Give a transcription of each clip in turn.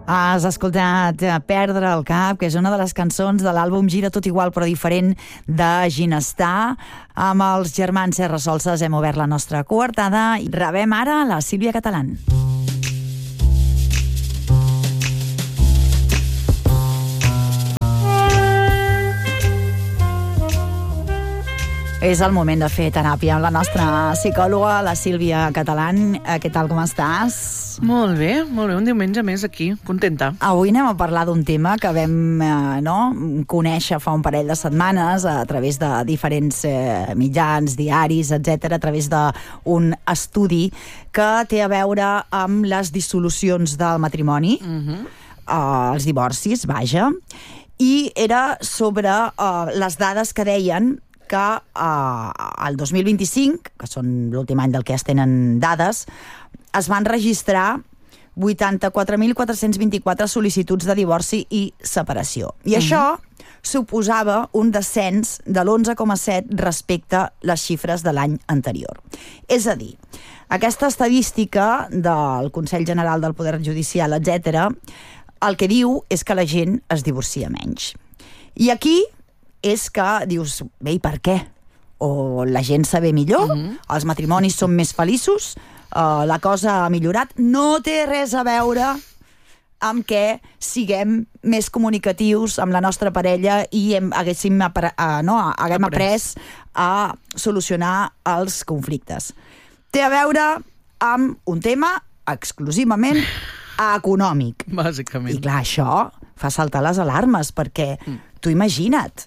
Has escoltat Perdre el cap, que és una de les cançons de l'àlbum Gira tot igual però diferent de Ginestar. Amb els germans Serra Solses hem obert la nostra coartada i rebem ara la Sílvia Catalán. És el moment de fer teràpia amb la nostra psicòloga, la Sílvia Catalán. Què tal, com estàs? Molt bé, un diumenge més aquí, contenta. Avui anem a parlar d'un tema que vam conèixer fa un parell de setmanes a través de diferents mitjans, diaris, etc., a través d'un estudi que té a veure amb les dissolucions del matrimoni, els divorcis, vaja, i era sobre les dades que deien que el 2025, que són l'últim any del que es tenen dades, es van registrar 84.424 sol·licituds de divorci i separació. I això suposava un descens de l'11,7 respecte a les xifres de l'any anterior. És a dir, aquesta estadística del Consell General del Poder Judicial, etc., el que diu és que la gent es divorcia menys. I aquí és que dius, bé, i per què? O la gent saber millor, els matrimonis són més feliços, la cosa ha millorat. No té res a veure amb que siguem més comunicatius amb la nostra parella i haguem après a solucionar els conflictes. Té a veure amb un tema exclusivament econòmic. Bàsicament. I clar, això fa saltar les alarmes, perquè tu imagina't,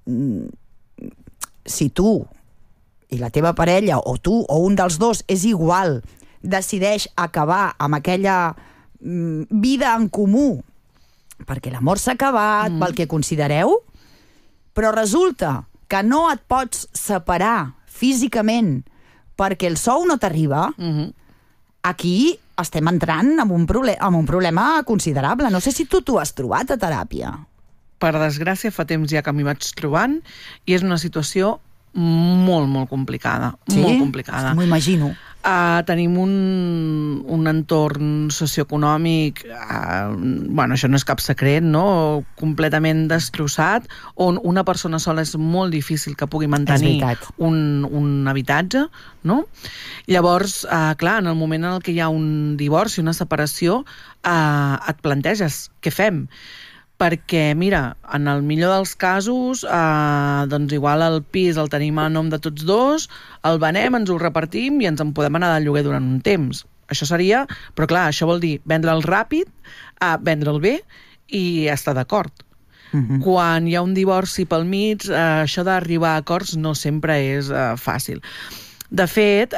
si tu i la teva parella, o tu o un dels dos, és igual, decideix acabar amb aquella vida en comú perquè l'amor s'ha acabat, pel que considereu, però resulta que no et pots separar físicament perquè el sou no t'arriba, aquí estem entrant en un problema considerable. No sé si tu t'ho has trobat a teràpia. Per desgràcia, fa temps ja que m'hi vaig trobant i és una situació molt, molt complicada. Sí? Molt complicada. M'ho imagino. Tenim un entorn socioeconòmic, això no és cap secret, no? Completament destrossat, on una persona sola és molt difícil que pugui mantenir un habitatge, no? Llavors, clar, en el moment en què hi ha un divorci, una separació, et planteges, què fem? Perquè, mira, en el millor dels casos, doncs igual el pis el tenim a nom de tots dos, el venem, ens ho repartim i ens en podem anar de lloguer durant un temps. Això seria, però clar, això vol dir vendre'l ràpid, vendre'l bé i estar d'acord. Quan hi ha un divorci pel mig, això d'arribar a acords no sempre és fàcil. De fet,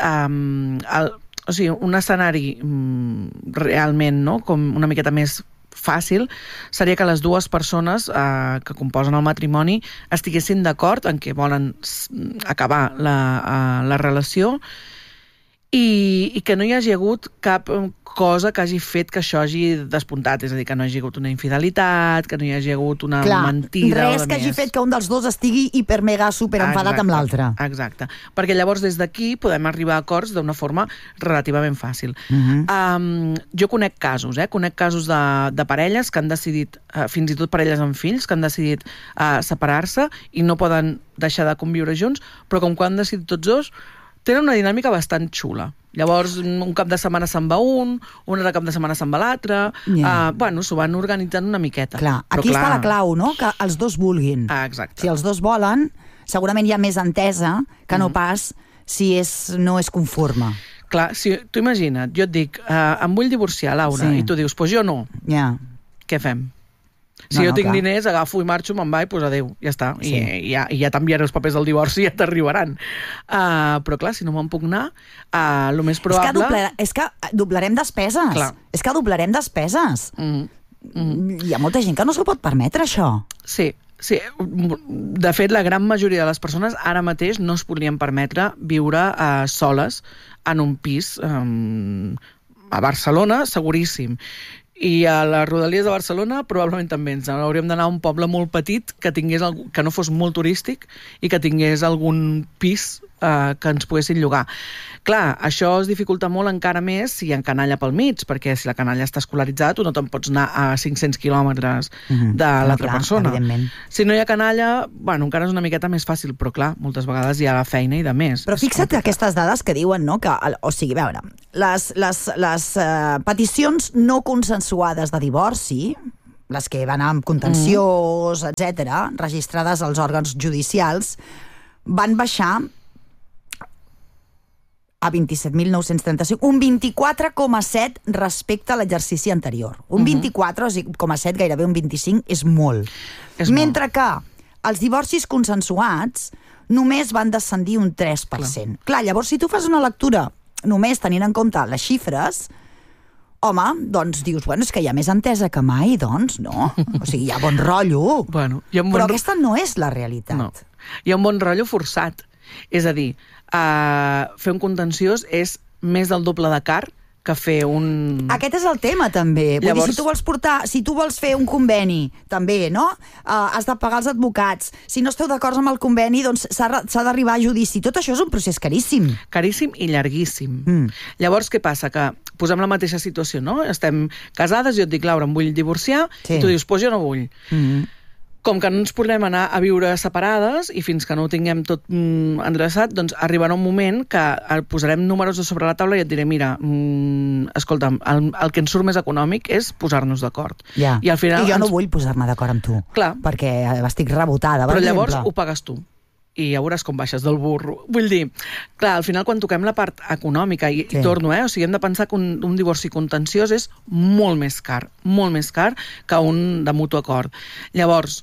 un escenari realment, no?, com una miqueta més fàcil, seria que les dues persones que composen el matrimoni estiguessin d'acord en què volen acabar la relació i que no hi hagi hagut cap cosa que hagi fet que això hagi despuntat, és a dir, que no hi hagi hagut una infidelitat, que no hi hagi hagut una mentida. Res que hagi fet que un dels dos estigui hiper-mega super-enfadat amb l'altre. Exacte. Perquè llavors des d'aquí podem arribar a acords d'una forma relativament fàcil. Jo conec casos de parelles que han decidit, fins i tot parelles amb fills, que han decidit separar-se i no poden deixar de conviure junts, però com que han decidit tots dos, tenen una dinàmica bastant xula. Llavors, un cap de setmana se'n va un altre cap de setmana se'n va l'altre. S'ho van organitzant una miqueta. Clar, aquí està la clau, no?, que els dos vulguin. Exacte. Si els dos volen, segurament hi ha més entesa que no pas si no és conforme. Clar, si tu imagina't, jo et dic, em vull divorciar, Laura, i tu dius, doncs jo no. Què fem? Si jo tinc diners, agafo i marxo, me'n vaig, doncs adéu, ja està. I ja t'enviaré els papers del divorci i ja t'arribaran. Però clar, si no me'n puc anar, el més probable... És que doblarem despeses. Clar. És que doblarem despeses. Hi ha molta gent que no s'ho pot permetre, això. Sí. De fet, la gran majoria de les persones ara mateix no es podrien permetre viure soles en un pis a Barcelona, seguríssim. I a les rodalies de Barcelona probablement també ens hauríem d'anar a un poble molt petit que no fos molt turístic i que tingués algun pis que ens poguessin llogar. Clar, això es dificulta molt encara més si hi ha canalla pel mig, perquè si la canalla està escolaritzada tu no te'n pots anar a 500 quilòmetres de l'altra persona. Evidentment. Si no hi ha canalla, bueno, encara és una miqueta més fàcil, però clar, moltes vegades hi ha la feina i de més. Però fixa't aquestes dades que diuen, no? Que, o sigui, a veure, les peticions no consensuades de divorci, les que van amb contenciós, etc., registrades als òrgans judicials, van baixar a 27.935, un 24,7 respecte a l'exercici anterior. Un 24,7, gairebé un 25, és molt. Mentre que els divorcis consensuats només van descendir un 3%. Clar, llavors, si tu fas una lectura només tenint en compte les xifres, home, doncs dius, bueno, és que hi ha més entesa que mai, doncs, no? O sigui, hi ha bon rotllo. Bueno, però aquesta no és la realitat. No. Hi ha un bon rotllo forçat. És a dir, fer un contenciós és més del doble de car que fer un... Aquest és el tema, també. Vull dir, si tu vols fer un conveni, també, no? Has de pagar els advocats. Si no esteu d'acord amb el conveni, doncs s'ha d'arribar a judici. Tot això és un procés caríssim. Caríssim i llarguíssim. Llavors, què passa? Que posem la mateixa situació, no? Estem casades, jo et dic, Laura, em vull divorciar, i tu dius, jo no vull. Com que no ens podem anar a viure separades i fins que no ho tinguem tot endreçat, doncs arribarà un moment que posarem números a sobre la taula i et diré, mira, escolta'm, el que ens surt més econòmic és posar-nos d'acord. Ja. I jo no vull posar-me d'acord amb tu. Clar. Perquè estic rebotada, per exemple. Però llavors ho pagues tu. I ja veuràs com baixes del burro. Vull dir, clar, al final quan toquem la part econòmica, i torno, o sigui, hem de pensar que un divorci contenciós és molt més car que un de mutu acord. Llavors,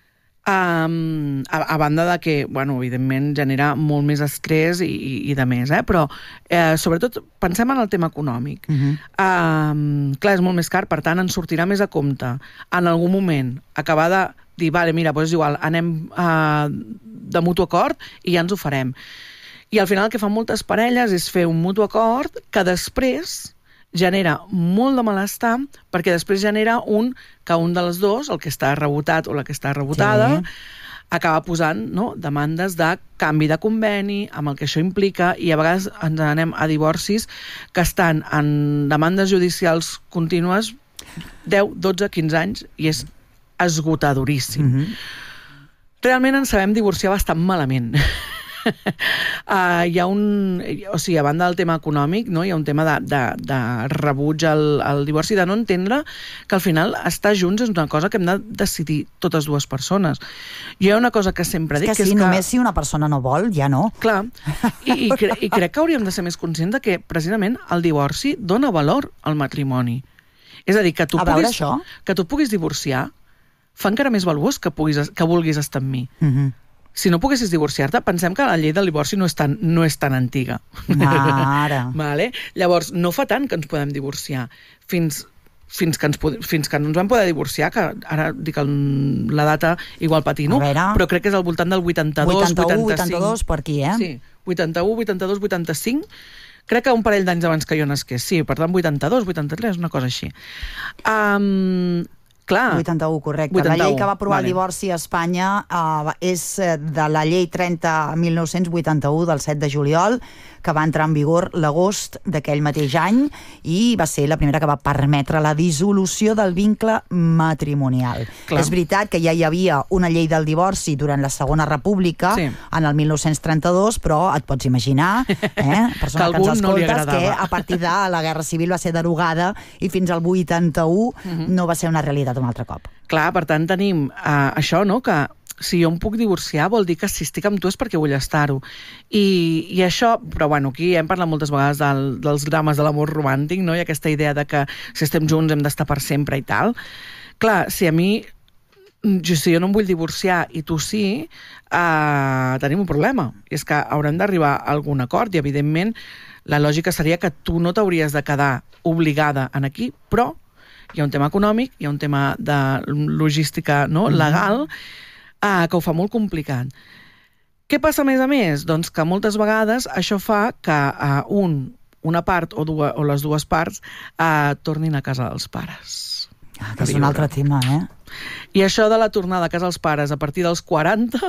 a banda de que, bueno, evidentment genera molt més estrès i de més, però sobretot pensem en el tema econòmic. Clar, és molt més car, per tant ens sortirà més a compte en algun moment acabar de dir, vale, mira, doncs és igual, anem de mutu acord i ja ens ho farem. I al final el que fan moltes parelles és fer un mutu acord que després genera molt de malestar, perquè després genera que un dels dos, el que està rebotat o la que està rebotada, acaba posant demandes de canvi de conveni, amb el que això implica, i a vegades ens anem a divorcis que estan en demandes judicials contínues 10, 12, 15 anys, i és esgotadoríssim. Realment ens sabem divorciar bastant malament. Hi ha o sigui, a banda del tema econòmic, hi ha un tema de rebuig al divorci, de no entendre que al final estar junts és una cosa que hem de decidir totes dues persones. Jo hi ha una cosa que sempre dic, que és que... només si una persona no vol, ja no. Clar, i crec que hauríem de ser més conscients de que precisament el divorci dona valor al matrimoni. És a dir, que tu puguis divorciar fa encara més valuós que vulguis estar amb mi. Si no poguessis divorciar-te, pensem que la llei del divorci no és tan antiga. Vale? Llavors, no fa tant que ens podem divorciar. Fins que no ens vam poder divorciar, que ara dic la data igual patino, però crec que és al voltant del 82, 82, per aquí, Sí, 81, 82, 85... Crec que un parell d'anys abans que jo nasqués. Sí, per tant, 82, 83, una cosa així. Clar. 81, correcte. 81, la llei que va aprovar el divorci a Espanya és de la llei 30.981 del 7 de juliol, que va entrar en vigor l'agost d'aquell mateix any i va ser la primera que va permetre la dissolució del vincle matrimonial. Clar. És veritat que ja hi havia una llei del divorci durant la Segona República, en el 1932, però et pots imaginar, persona que ens escoltes, que a partir de la Guerra Civil va ser derogada i fins al 81 no va ser una realitat un altre cop. Clar, per tant tenim això, que si jo em puc divorciar vol dir que si estic amb tu és perquè vull estar-ho. I això, però bueno, aquí hem parlat moltes vegades dels drames de l'amor romàntic, i aquesta idea de que si estem junts hem d'estar per sempre i tal. Clar, si jo no em vull divorciar i tu sí, tenim un problema. I és que haurem d'arribar a algun acord i, evidentment, la lògica seria que tu no t'hauries de quedar obligada en aquí, però hi ha un tema econòmic, hi ha un tema de logística legal, que ho fa molt complicat. Què passa a més? Doncs que moltes vegades això fa que una part o les dues parts tornin a casa dels pares. Que és un altre tema, I això de la tornada a casa dels pares a partir dels 40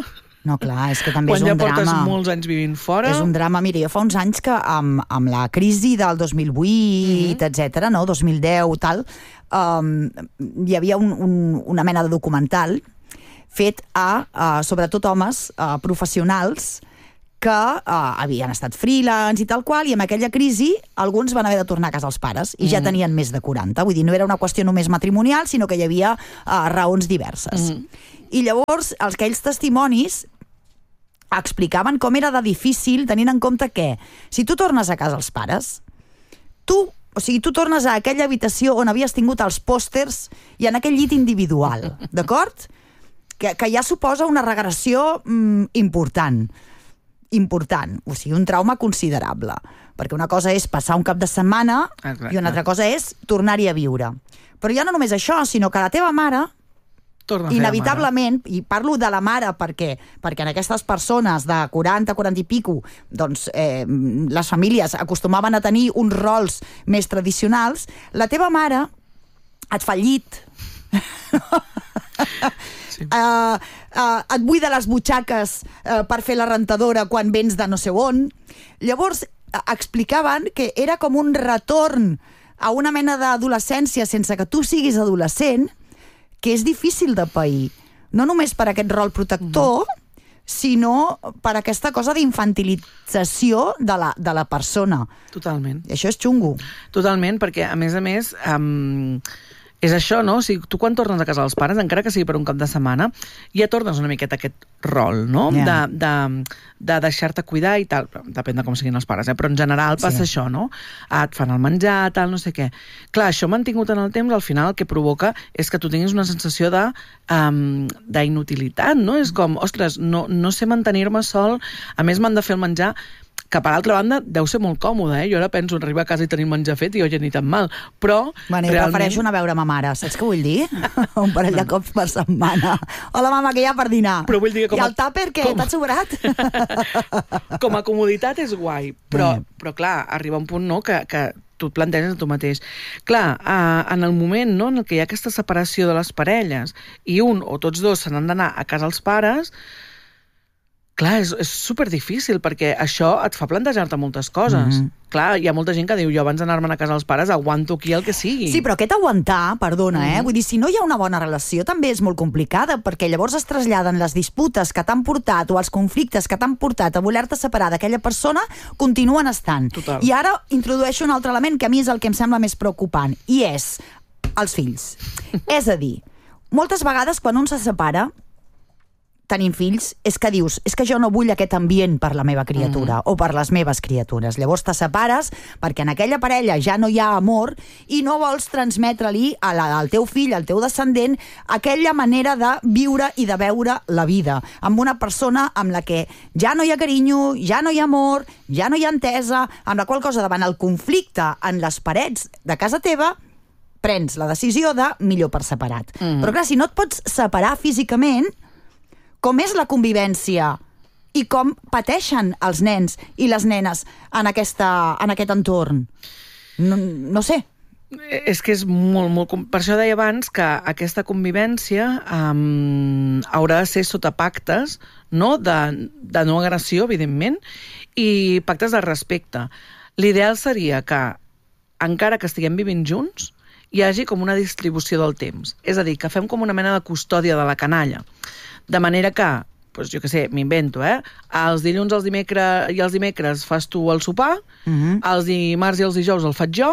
No, clar, és que també Quan és un ja portes drama. molts anys vivint fora... És un drama. Mira, jo fa uns anys que amb la crisi del 2008, etc., no? 2010, tal, hi havia una mena de documental fet a sobretot homes professionals que havien estat freelance i tal qual, i amb aquella crisi alguns van haver de tornar a casa als pares i ja tenien més de 40. Vull dir, no era una qüestió només matrimonial, sinó que hi havia raons diverses. I llavors, aquells testimonis explicaven com era de difícil, tenint en compte que si tu tornes a casa als pares, tu tornes a aquella habitació on havies tingut els pòsters i en aquell llit individual, d'acord? Que ja suposa una regressió important, o sigui, un trauma considerable, perquè una cosa és passar un cap de setmana i una altra cosa és tornar-hi a viure. Però ja no només això, sinó que la teva mare inevitablement, i parlo de la mare perquè en aquestes persones de 40 i pico, doncs les famílies acostumaven a tenir uns rols més tradicionals, la teva mare et fa el llit, et buida les butxaques per fer la rentadora quan vens de no sé on. Llavors explicaven que era com un retorn a una mena d'adolescència sense que tu siguis adolescent, que és difícil de pair, no només per aquest rol protector, sinó per aquesta cosa d'infantilització de la persona. Totalment. I això és xungo. Totalment, perquè, a més, és això, no? O sigui, tu quan tornes a casa dels pares, encara que sigui per un cap de setmana, ja tornes una miqueta a aquest rol, no? Yeah. De deixar-te cuidar i tal. Depèn de com siguin els pares, però en general passa això, no? Et fan el menjar, tal, no sé què. Clar, això mantingut en el temps, al final el que provoca és que tu tinguis una sensació d'inutilitat, no? És com, ostres, no sé mantenir-me sol, a més m'han de fer el menjar, que per altra banda deu ser molt còmode, Jo ara penso en arribar a casa i tenir menjar fet i jo ja ni tan mal, però... Bueno, jo prefereixo anar a veure ma mare, saps què vull dir? Un parell de cops per setmana. Hola, mama, que hi ha per dinar? Però vull dir que I el tàper, què? T'ha sobrat? Com a comoditat és guai, però clar, arriba un punt, no?, que tu et planteges a tu mateix. Clar, en el moment, no?, en el que hi ha aquesta separació de les parelles i un o tots dos se n'han d'anar a casa els pares, clar, és superdifícil, perquè això et fa plantejar-te moltes coses. Clar, hi ha molta gent que diu, jo abans d'anar-me'n a casa als pares aguanto aquí el que sigui. Sí, però aquest aguantar, perdona, Vull dir, si no hi ha una bona relació també és molt complicada, perquè llavors es traslladen les disputes que t'han portat o els conflictes que t'han portat a voler-te separar d'aquella persona, continuen estant. Total. I ara introdueixo un altre element que a mi és el que em sembla més preocupant, i és els fills. És a dir, moltes vegades quan un se separa, tenint fills, és que dius, és que jo no vull aquest ambient per la meva criatura o per les meves criatures. Llavors te separes perquè en aquella parella ja no hi ha amor i no vols transmetre-li al teu fill, al teu descendent, aquella manera de viure i de veure la vida, amb una persona amb la que ja no hi ha carinyo, ja no hi ha amor, ja no hi ha entesa, amb la qual cosa davant el conflicte en les parets de casa teva prens la decisió de millor per separat. Però clar, si no et pots separar físicament, com és la convivència i com pateixen els nens i les nenes en aquest entorn? No sé. És que és molt... Per això deia abans que aquesta convivència haurà de ser sota pactes, no? De no agressió, evidentment, i pactes de respecte. L'ideal seria que, encara que estiguem vivint junts, hi hagi com una distribució del temps. És a dir, que fem com una mena de custòdia de la canalla. De manera que, doncs jo què sé, m'invento, els dilluns i els dimecres fas tu el sopar, els dimarts i els dijous el faig jo,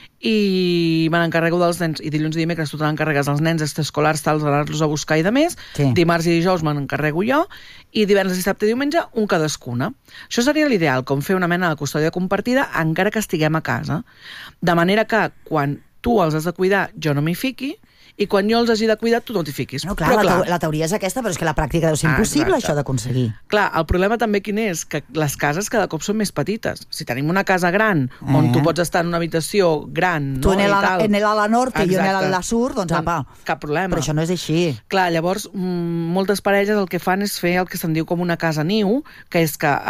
i me n'encarrego dels nens, i dilluns i dimecres tu te n'encarregues dels nens extraescolars, tals, anar-los a buscar i de més, dimarts i dijous me n'encarrego jo, i divendres, dissabte i diumenge, un cadascuna. Això seria l'ideal, com fer una mena de custòdia compartida, encara que estiguem a casa. De manera que, quan tu els has de cuidar, jo no m'hi fiqui, i quan jo els hagi de cuidar, tu no t'hi fiquis. No, clar, la teoria és aquesta, però és que la pràctica deu ser impossible, això d'aconseguir. Clar, el problema també quin és? Que les cases cada cop són més petites. Si tenim una casa gran, on tu pots estar en una habitació gran, tu en l'ala norte i jo en l'ala sur, doncs apa. Cap problema. Però això no és així. Clar, llavors, moltes parelles el que fan és fer el que se'n diu com una casa niu, que és que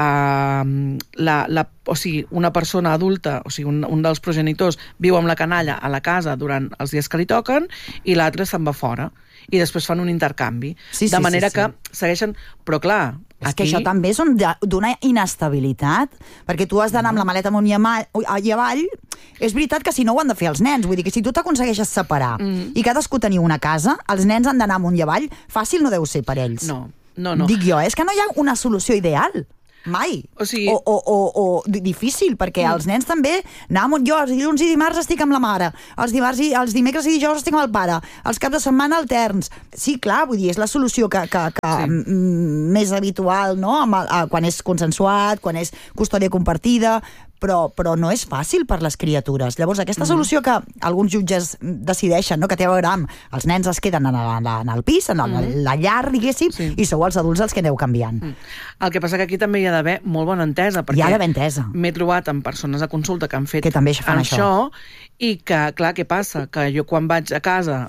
o sigui, una persona adulta, o sigui, un dels progenitors viu amb la canalla a la casa durant els dies que li toquen i l'altre se'n va fora i després fan un intercanvi. De manera que segueixen... Però clar, És que això també és d'una inestabilitat, perquè tu has d'anar amb la maleta amunt i avall. És veritat que si no ho han de fer els nens, vull dir que si tu t'aconsegueixes separar i cadascú teniu una casa, els nens han d'anar amunt i avall, fàcil no deu ser per ells. No. Dic jo, és que no hi ha una solució ideal. Mai. O sigui... O difícil, perquè els nens també jo els dilluns i dimarts estic amb la mare, els dimecres i dijous estic amb el pare, els caps de setmana alterns. Sí, clar, vull dir, és la solució que més habitual, no? Quan és consensuat, quan és custòdia compartida, però no és fàcil per les criatures. Llavors, aquesta solució que alguns jutges decideixen, no? Que té a veure amb els nens es queden en el pis, en la llar, diguéssim, i sou els adults els que aneu canviant. El que passa que aquí també hi ha d'haver molt bona entesa, perquè hi ha d'haver entesa. M'he trobat amb persones a consulta que han fet que també fan això. I que, clar, què passa? Que jo quan vaig a casa,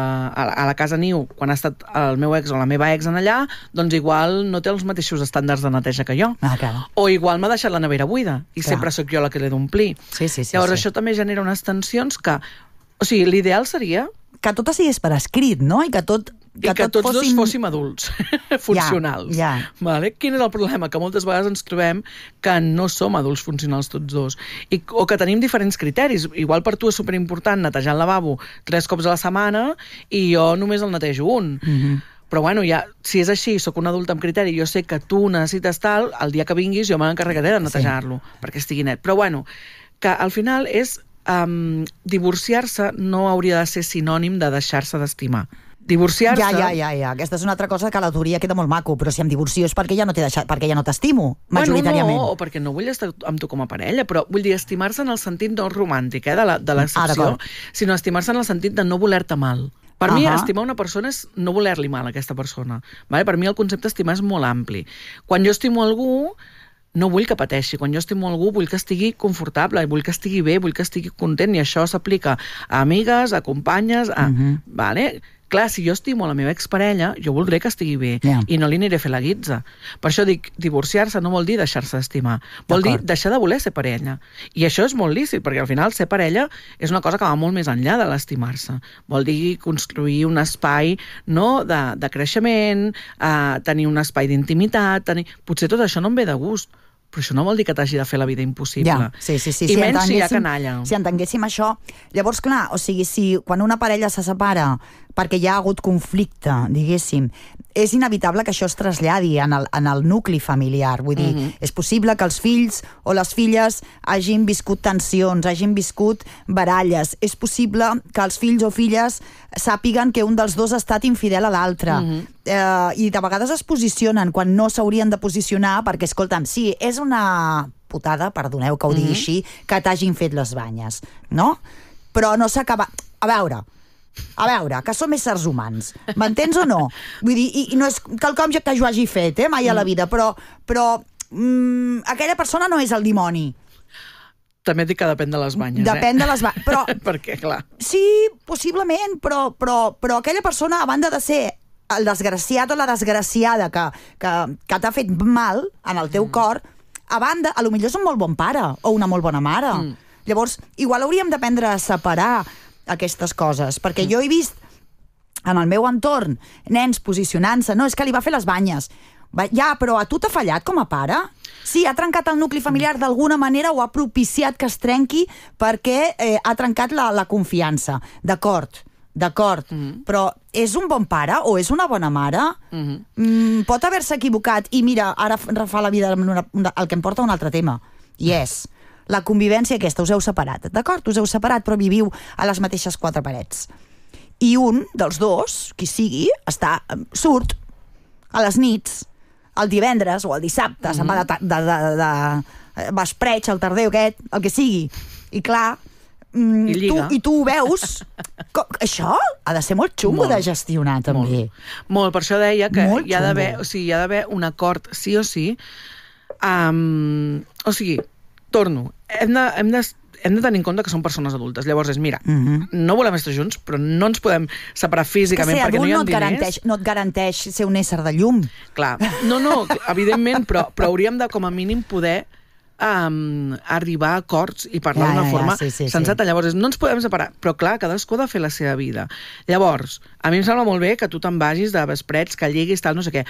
a la casa niu, quan ha estat el meu ex o la meva ex en allà, doncs igual no té els mateixos estàndards de neteja que jo. O igual m'ha deixat la nevera buida, i sempre sóc jo la que l'he d'omplir. Llavors això també genera unes tensions que... O sigui, l'ideal seria... Que tot estigués per escrit, no? I que tots dos fóssim adults funcionals. Vale? Quin és el problema? Que moltes vegades ens trobem que no som adults funcionals tots dos. O que tenim diferents criteris. Igual per tu és superimportant netejar el lavabo 3 cops a la setmana i jo només el netejo un. Però bueno, si és així, sóc un adult amb criteri, jo sé que tu necessites tal, el dia que vinguis jo me n'encarregaré de netejar-lo, perquè estigui net. Però bueno, que al final és... divorciar-se no hauria de ser sinònim de deixar-se d'estimar. Divorciar-se... Ja. Aquesta és una altra cosa que la teoria queda molt maco, però si em divorcio és perquè ja no t'estimo, majoritàriament. No, o perquè no vull estar amb tu com a parella, però vull dir estimar-se en el sentit no romàntic, de l'excepció, sinó estimar-se en el sentit de no voler-te mal. Per mi, estimar una persona és no voler-li mal a aquesta persona. Vale? Per mi el concepte estimar és molt ampli. Quan jo estimo algú, no vull que pateixi. Quan jo estimo algú, vull que estigui confortable, vull que estigui bé, vull que estigui content, i això s'aplica a amigues, a companyes, vale? Clar, si jo estimo la meva exparella, jo voldré que estigui bé i no li aniré a fer la guitza. Per això dic, divorciar-se no vol dir deixar-se d'estimar, vol dir deixar de voler ser parella. I això és molt lícit, perquè al final ser parella és una cosa que va molt més enllà de l'estimar-se. Vol dir construir un espai de creixement, tenir un espai d'intimitat, potser tot això no em ve de gust, però això no vol dir que t'hagi de fer la vida impossible. Sí. I menys si hi ha canalla. Si entenguéssim això, llavors, clar, o sigui, si quan una parella se separa perquè hi ha hagut conflicte, diguéssim, és inevitable que això es traslladi en el nucli familiar. Vull dir, és possible que els fills o les filles hagin viscut tensions, hagin viscut baralles. És possible que els fills o filles sàpiguen que un dels dos ha estat infidel a l'altre. I de vegades es posicionen quan no s'haurien de posicionar perquè, escolta'm, sí, és una putada, perdoneu que ho digui així, que t'hagin fet les banyes, no? Però no s'acaba... A veure, que som éssers humans, m'entens o no? Vull dir, i no és quelcom que jo hagi fet, mai a la vida, però aquella persona no és el dimoni. També dic que depèn de les banyes, Depèn de les banyes, però... Perquè, clar... Sí, possiblement, però aquella persona, a banda de ser el desgraciat o la desgraciada que t'ha fet mal en el teu cor, a banda, a lo millor és un molt bon pare o una molt bona mare. Llavors, igual hauríem d'aprendre a separar aquestes coses, perquè jo he vist en el meu entorn nens posicionant-se, no, és que li va fer les banyes. Ja, però a tu t'ha fallat com a pare? Sí, ha trencat el nucli familiar d'alguna manera o ha propiciat que es trenqui perquè ha trencat la confiança. D'acord, però és un bon pare o és una bona mare? Pot haver-se equivocat i mira, ara refà la vida el que em porta a un altre tema, i és la convivència aquesta, us heu separat, d'acord? Us heu separat, però viviu a les mateixes 4 parets. I un dels dos, qui sigui, surt a les nits, el divendres o el dissabte, se'n va de vespreig, al tarder aquest, el que sigui. I clar, tu ho veus, això ha de ser molt xungo de gestionar, també. Molt, per això deia que hi ha d'haver un acord sí o sí. O sigui, torno, hem de tenir en compte que són persones adultes. Llavors és, mira, no volem estar junts, però no ens podem separar físicament perquè no hi ha diners. No et garanteix ser un ésser de llum. Clar, no, evidentment, però hauríem de, com a mínim, poder arribar a acords i parlar d'una forma sensata. Llavors, no ens podem separar, però clar, cadascú ha de fer la seva vida. Llavors, a mi em sembla molt bé que tu te'n vagis de vesprets, que lliguis, tal, no sé què.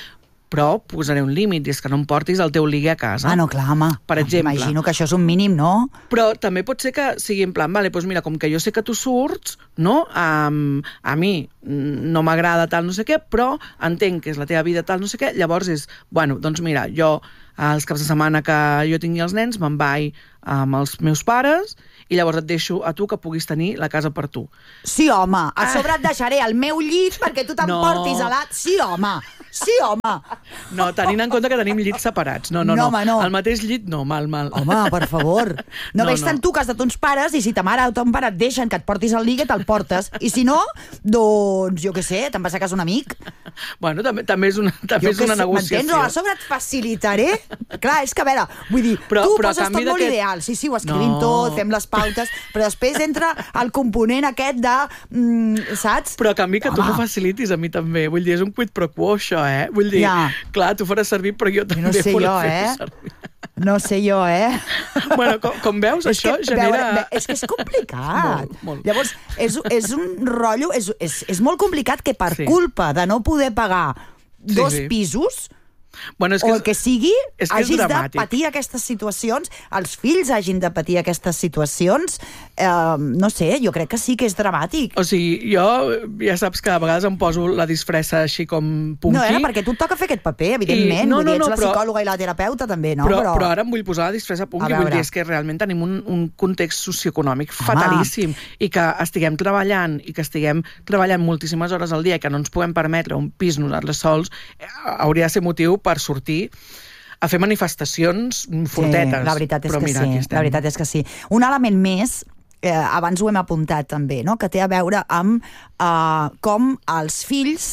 però posaré un límit, i és que no em portis el teu ligue a casa. Ah, no, clar, home. Per exemple. Imagino que això és un mínim, no? Però també pot ser que sigui en plan, vale, doncs mira, com que jo sé que tu surts, no? A mi no m'agrada tal no sé què, però entenc que és la teva vida tal no sé què, llavors és, bueno, doncs mira, jo els caps de setmana que jo tingui els nens me'n vaig amb els meus pares i llavors et deixo a tu que puguis tenir la casa per tu. Sí, home, a sobre et deixaré el meu llit perquè tu t'emportis a la... Sí, home, sí, home. No, tenint en compte que tenim llits separats. No. Home, no. El mateix llit, no, mal. Home, per favor. No veig tant tu que has de tons pares i si ta mare o ton pare et deixen que et portis el llit, te'l portes. I si no, doncs, jo què sé, te'n vas a casa un amic. Bueno, també és una negociació. M'entens? O a sobre et facilitaré. Clar, és que a veure, vull dir, tu poses tot molt ideal. Sí, ho escrivim tot, fem les pautes, però després entra el component aquest de... saps? Però a canvi que tu m'ho facilitis a mi també. Vull dir, és un quid pro quo, això, eh? Vull dir, clar, tu faràs servir, però jo també faré servir. No sé jo, Bueno, com veus, això genera... És que és complicat. Molt. Llavors, és un rotllo... És molt complicat que per culpa de no poder pagar dos pisos... Bueno, o el que sigui, hagis de dramàtic. patir aquestes situacions, els fills hagin de patir aquestes situacions, no sé, jo crec que sí que és dramàtic. O sigui, jo ja saps que a vegades em poso la disfressa així com punky. No, perquè tu et toca fer aquest paper, evidentment. Ets la psicòloga i la terapeuta també, no? Però ara em vull posar la disfressa punky, vull dir, és que realment tenim un context socioeconòmic fatalíssim i que estiguem treballant moltíssimes hores al dia i que no ens puguem permetre un pis nosaltres sols, hauria de ser motiu per sortir a fer manifestacions fortetes. Sí, la veritat és que sí. Un element més, abans ho hem apuntat també, no? Que té a veure amb com els fills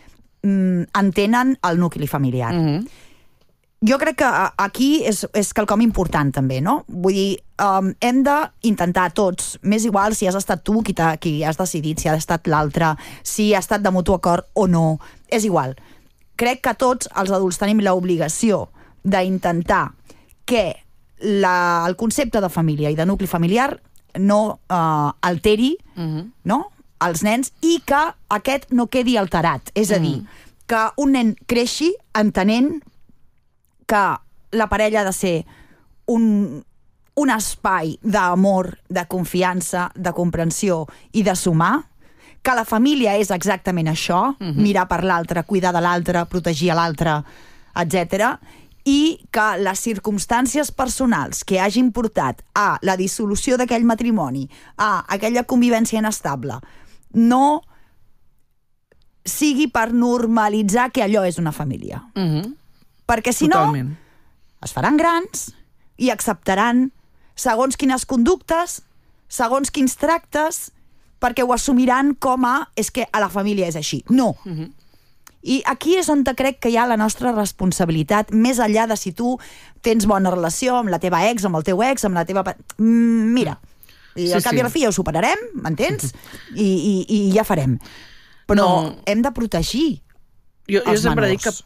entenen el nucli familiar. Jo crec que aquí és quelcom important també, no? Vull dir, hem d'intentar tots, m'és igual si has estat tu qui has decidit, si ha estat l'altre, si ha estat de mutu acord o no, és igual. Crec que tots els adults tenim l'obligació d'intentar que el concepte de família i de nucli familiar no alteri no? els nens i que aquest no quedi alterat. És a dir, que un nen creixi entenent que la parella ha de ser un espai d'amor, de confiança, de comprensió i de sumar, que la família és exactament això, mirar per l'altre, cuidar de l'altre, protegir a l'altre, etc. I que les circumstàncies personals que hagin portat a la dissolució d'aquell matrimoni, a aquella convivència inestable, no sigui per normalitzar que allò és una família. Perquè si no, es faran grans i acceptaran segons quines conductes, segons quins tractes, perquè ho assumiran com és que a la família és així. No. I aquí és on crec que hi ha la nostra responsabilitat, més enllà de si tu tens bona relació amb la teva ex, amb el teu ex, amb la teva... Mira, i al cap i a la fi ja ho superarem, m'entens? I ja farem. Però hem de protegir jo sempre dic que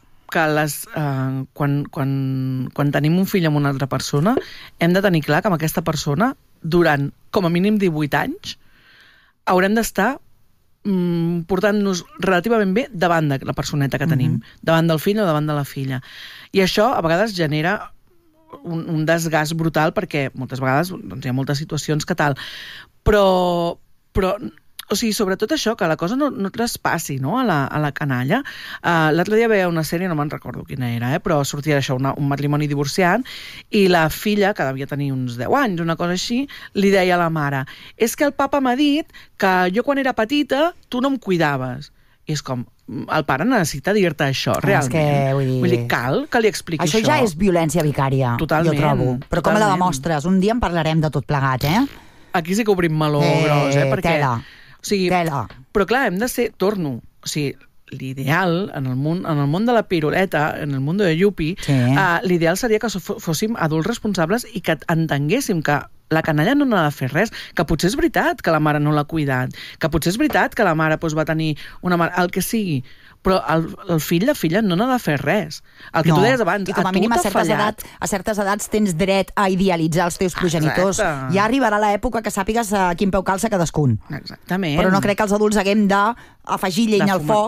quan tenim un fill amb una altra persona, hem de tenir clar que amb aquesta persona, durant com a mínim 18 anys, haurem d'estar portant-nos relativament bé davant de la personeta que tenim, davant del fill o davant de la filla. I això a vegades genera un desgast brutal perquè moltes vegades hi ha moltes situacions que tal. Però o sigui, sobretot això, que la cosa no traspassi, no, a la canalla. L'altre dia veia una sèrie, no me'n recordo quina era, però sortia d'això, un matrimoni divorciant, i la filla, que devia tenir uns 10 anys, una cosa així, li deia a la mare, és que el papa m'ha dit que jo quan era petita tu no em cuidaves. I és com, el pare necessita dir-te això, realment. Vull dir, cal que li expliqui això. Això ja és violència vicària, jo trobo. Però com la demostres? Un dia en parlarem de tot plegat, Aquí sí que obrim meló gros, perquè... Tela. O sigui, però clar, hem de ser, l'ideal en el món de la piruleta, en el món de Yupi, l'ideal seria que fóssim adults responsables i que entenguéssim que la canalla no n'ha de fer res, que potser és veritat que la mare no l'ha cuidat, que potser és veritat que la mare va tenir una mare, el que sigui, però el fill, la filla, no n'ha de fer res. El que tu deies abans, i com a mínim a certes edats tens dret a idealitzar els teus progenitors. Ja arribarà l'època que sàpigues a quin peu calça cadascun. Exactament. Però no crec que els adults haguem d'afegir llenya al foc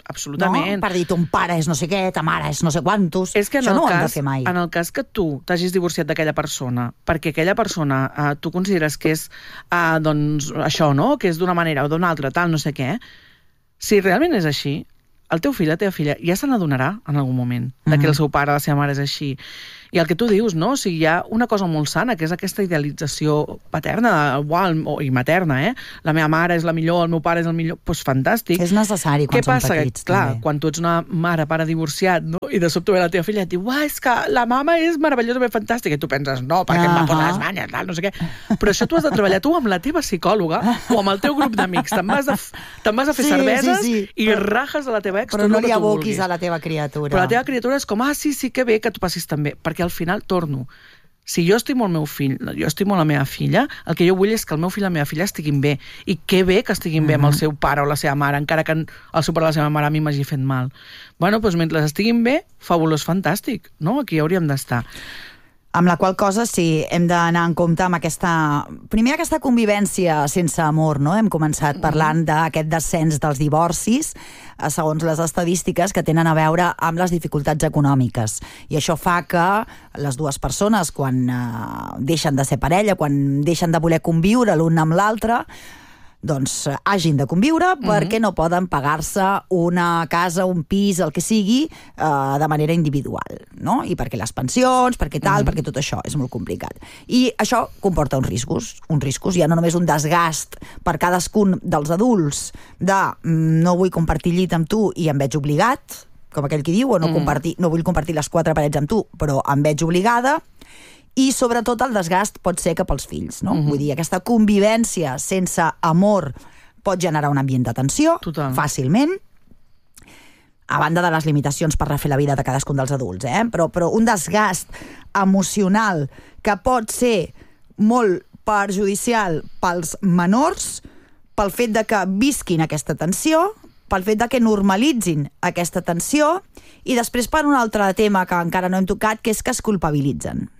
absolutament. No? Per dir, ton pare és no sé què, ta mare és no sé quantos. És que això no ho hem de fer mai. En el cas que tu t'hagis divorciat d'aquella persona, perquè aquella persona tu consideres que és, doncs, això, no? Que és d'una manera o d'una altra, tal, no sé què, si realment és així, el teu fill, la teva filla, ja se n'adonarà en algun moment que el seu pare, la seva mare és així. I el que tu dius, no? O sigui, hi ha una cosa molt sana, que és aquesta idealització paterna i materna, La meva mare és la millor, el meu pare és el millor. Doncs fantàstic. És necessari quan són petits, Clar, també. quan tu ets una mare, pare divorciat, no? I de sobte ve la teva filla i et diu, és que la mama és meravellosament fantàstica. I tu penses, no, perquè em va posar les banyes, tal, no sé què. Però això tu has de treballar tu amb la teva psicòloga o amb el teu grup d'amics. Te'n vas a fer cerveses i rajes a la teva ex. Però no li aboquis a la teva criatura. Però la teva criatura és com, sí, que bé que tu passis també. Perquè al final torno. Si jo estimo el meu fill, jo estimo la meva filla, el que jo vull és que el meu fill i la meva filla estiguin bé. I que bé que estiguin bé amb el seu pare o la seva mare, encara que el seu pare o la seva mare a mi m'hagi fet mal. Bueno, doncs mentre estiguin bé, fabulós, fantàstic, no? Aquí hauríem d'estar. Amb la qual cosa sí, hem d'anar en compte amb aquesta convivència sense amor, no? Hem començat parlant d'aquest descens dels divorcis, segons les estadístiques que tenen a veure amb les dificultats econòmiques. I això fa que les dues persones, quan deixen de ser parella, quan deixen de voler conviure l'un amb l'altre, doncs hagin de conviure perquè no poden pagar-se una casa, un pis, el que sigui, de manera individual, no? I perquè les pensions, perquè tal, perquè tot això és molt complicat. I això comporta uns riscos, ja no només un desgast per cadascun dels adults de no vull compartir llit amb tu i em veig obligat, com aquell qui diu, o no vull compartir les 4 parets amb tu, però em veig obligada. I sobretot el desgast pot ser cap als fills, no? Vull dir, aquesta convivència sense amor pot generar un ambient de tensió fàcilment, a banda de les limitacions per refer la vida de cadascun dels adults, però un desgast emocional que pot ser molt perjudicial pels menors, pel fet de que visquin aquesta tensió, pel fet de que normalitzin aquesta tensió, i després per un altre tema que encara no hem tocat, que és que es culpabilitzen.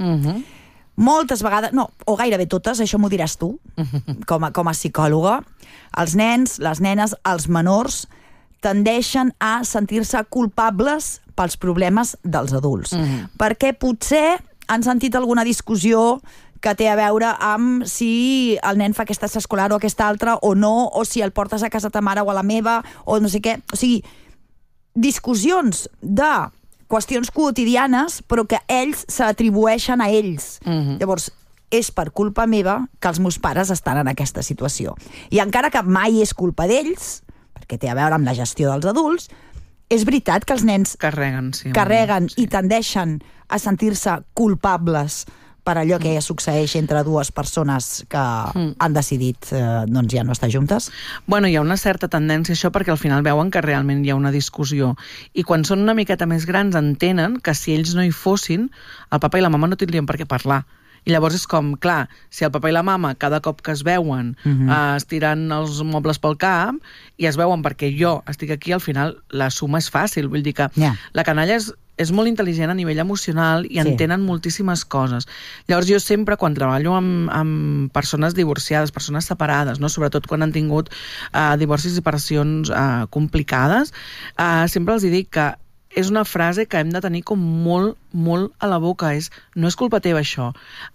Moltes vegades, no, o gairebé totes, això m'ho diràs tu, com a psicòloga, els nens, les nenes, els menors, tendeixen a sentir-se culpables pels problemes dels adults. Perquè potser han sentit alguna discussió que té a veure amb si el nen fa aquesta escolar o aquesta altra o no, o si el portes a casa ta mare o a la meva, o no sé què. O sigui, discussions de qüestions quotidianes, però que ells s'atribueixen a ells. Llavors, és per culpa meva que els meus pares estan en aquesta situació. I encara que mai és culpa d'ells, perquè té a veure amb la gestió dels adults, és veritat que els nens carreguen i tendeixen a sentir-se culpables per allò que succeeix entre dues persones que han decidit doncs ja no estar juntes? Bueno, hi ha una certa tendència a això perquè al final veuen que realment hi ha una discussió. I quan són una miqueta més grans entenen que si ells no hi fossin, el papa i la mama no tindrien per què parlar. I llavors és com, clar, si el papa i la mama cada cop que es veuen es tiren els mobles pel cap i es veuen perquè jo estic aquí, al final la suma és fàcil. Vull dir que la canalla és molt intel·ligent a nivell emocional i entenen moltíssimes coses. Llavors jo sempre, quan treballo amb persones divorciades, persones separades, no? Sobretot quan han tingut divorcis i separacions complicades, sempre els dic que és una frase que hem de tenir com molt, molt a la boca. No és culpa teva, això.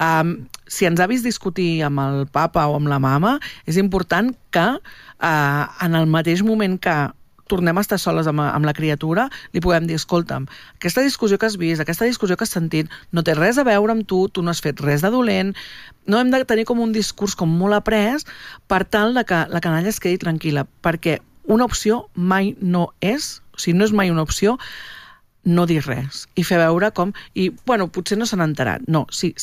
Si ens ha vist discutir amb el papa o amb la mama, és important que en el mateix moment que tornem a estar soles amb la criatura, li puguem dir, escolta'm, aquesta discussió que has vist, aquesta discussió que has sentit, no té res a veure amb tu no has fet res de dolent, no hem de tenir com un discurs com molt après per tal de que la canalla es quedi tranquil·la, perquè una opció mai no és, o sigui, no és mai una opció no dir res i fer veure com... I, bueno, potser no se n'ha enterat. No, sí,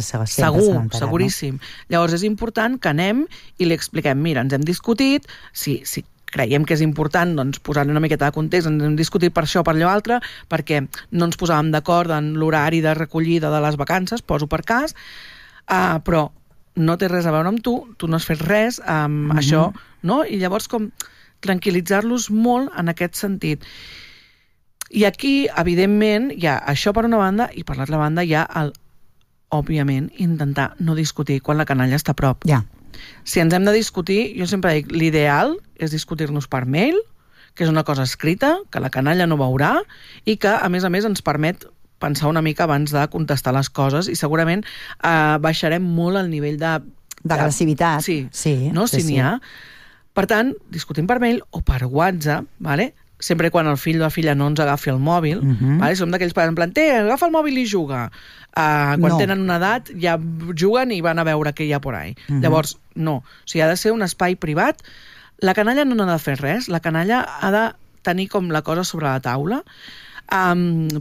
seguríssim. Llavors és important que anem i li expliquem, mira, ens hem discutit, si creiem que és important doncs, posar-li una miqueta de context, ens hem discutit per això, per allò altre, perquè no ens posàvem d'acord en l'horari de recollida de les vacances, poso per cas, però no té res a veure amb tu no has fet res amb això, no? I llavors com tranquil·litzar-los molt en aquest sentit. I aquí, evidentment, hi ha això per una banda i per l'altra banda hi ha, òbviament, intentar no discutir quan la canalla està a prop. Si ens hem de discutir, jo sempre dic, l'ideal és discutir-nos per mail, que és una cosa escrita, que la canalla no veurà i que, a més, ens permet pensar una mica abans de contestar les coses i segurament baixarem molt el nivell d'agressivitat. Sí, no? Si n'hi ha. Per tant, discutim per mail o per WhatsApp, vale? Sempre quan el fill o la filla no ens agafi el mòbil, vale? Som d'aquells pares en plan, agafa el mòbil i juga. Quan tenen una edat ja juguen i van a veure què hi ha por ahí. Llavors, no. O sigui, ha de ser un espai privat. La canalla no ha de fer res, la canalla ha de tenir com la cosa sobre la taula.